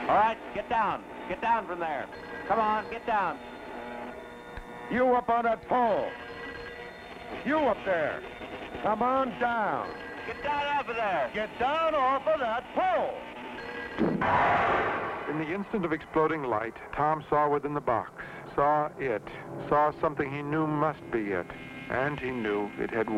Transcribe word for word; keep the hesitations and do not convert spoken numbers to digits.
All right, get down. Get down from there. Come on, get down. You up on that pole. You up there. Come on down. Get down off of there. Get down off of that pole. In the instant of exploding light, Tom saw within the box, saw it, saw something he knew must be it, and he knew it had